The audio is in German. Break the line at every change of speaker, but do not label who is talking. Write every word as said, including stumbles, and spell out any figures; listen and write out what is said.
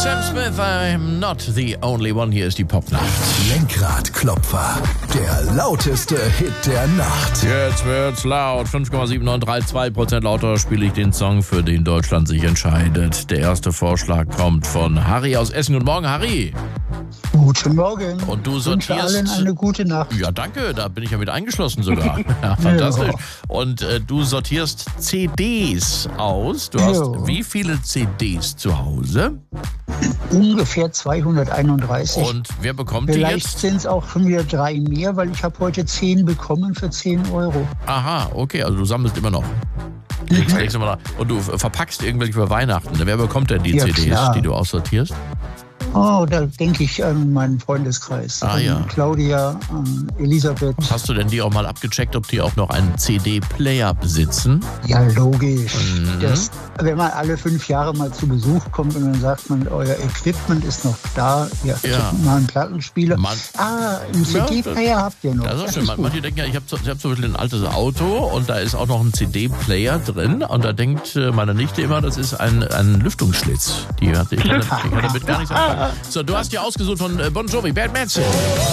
Sam Smith, I'm not the only one. Hier ist die Popnacht.
Lenkradklopfer, der lauteste Hit der Nacht.
Jetzt wird's laut. fünf Komma sieben neun drei zwei Prozent lauter spiele ich den Song, für den Deutschland sich entscheidet. Der erste Vorschlag kommt von Harry aus Essen. Guten Morgen, Harry.
Guten Morgen.
Und du
Ich wünsche
sortierst...
allen eine gute Nacht.
Ja, danke. Da bin ich ja mit eingeschlossen sogar. Ja, fantastisch.
Ja.
Und äh, du sortierst C Ds aus. Du hast
Ja.
wie viele C Ds zu Hause?
Ungefähr zweihunderteinunddreißig.
Und wer bekommt die
Vielleicht
jetzt?
sind es auch schon wieder drei mehr, weil ich habe heute zehn bekommen für zehn Euro.
Aha, okay, also du sammelst immer noch. Legst, legst immer noch. Und du verpackst irgendwelche für Weihnachten. Wer bekommt denn die
Ja,
C Ds,
klar.
die du aussortierst?
Oh, da denke ich an meinen Freundeskreis.
Ah,
an
ja.
Claudia, an Elisabeth.
Hast du denn die auch mal abgecheckt, ob die auch noch einen C D-Player besitzen?
Ja, logisch.
Mhm.
Das, wenn man alle fünf Jahre mal zu Besuch kommt und dann sagt man, euer Equipment ist noch da, ja,
Ja.
mal einen Plattenspieler.
Man-
ah, einen
Ja,
C D-Player habt ihr noch.
Das ist auch
Das
schön.
ist
Man-
gut.
Manche denken ja, ich habe ich hab zum Beispiel ein altes Auto und da ist auch noch ein C D-Player drin und da denkt äh, meine Nichte immer, das ist ein, ein Lüftungsschlitz. Die hat, ich kann, ich kann damit gar nichts anfangen. So, du hast dir ausgesucht von äh, Bon Jovi, Bad Manson.